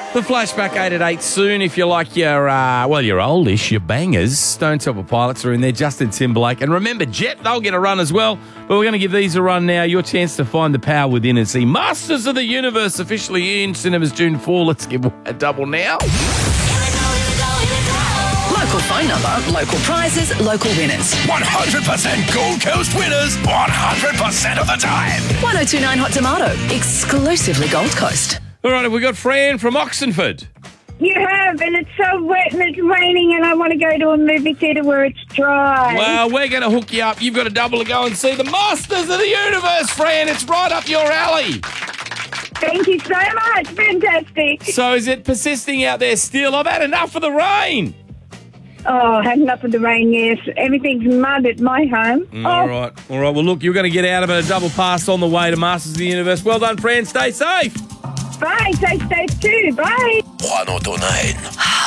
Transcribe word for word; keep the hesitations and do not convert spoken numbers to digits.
The flashback eight at eight soon. If you like your, uh, well, your oldish, your bangers. Stone Temple Pilots are in there, Justin Timberlake. And remember, Jet, they'll get a run as well. But we're going to give these a run now. Your chance to find the power within and see Masters of the Universe officially in cinemas June fourth. Let's give a double now. Local phone number, local prizes, local winners. one hundred percent Gold Coast winners, one hundred percent of the time. one oh two nine Hot Tomato, exclusively Gold Coast. All right, we've got Fran from Oxenford. You have, and it's so wet and it's raining, and I want to go to a movie theatre where it's dry. Well, we're going to hook you up. You've got a double to go and see the Masters of the Universe, Fran. It's right up your alley. Thank you so much. Fantastic. So is it persisting out there still? I've had enough of the rain. Oh, had enough of the rain, yes. Everything's mud at my home. Mm, all oh. right. All right. Well, look, you're going to get out of it. A double pass on the way to Masters of the Universe. Well done, Fran. Stay safe. Bye. Stay safe too. Bye. one oh two nine